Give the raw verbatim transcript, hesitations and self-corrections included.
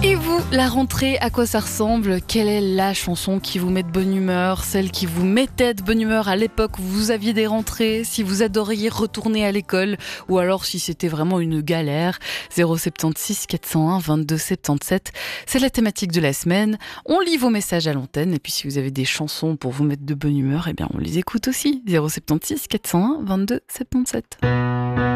Et vous, la rentrée, à quoi ça ressemble? Quelle est la chanson qui vous met de bonne humeur? Celle qui vous mettait de bonne humeur à l'époque où vous aviez des rentrées? Si vous adoriez retourner à l'école? Ou alors si c'était vraiment une galère? zéro sept six quatre zéro un vingt-deux soixante-dix-sept, c'est la thématique de la semaine. On lit vos messages à l'antenne. Et puis si vous avez des chansons pour vous mettre de bonne humeur, eh bien on les écoute aussi. zéro sept six quatre zéro un vingt-deux soixante-dix-sept.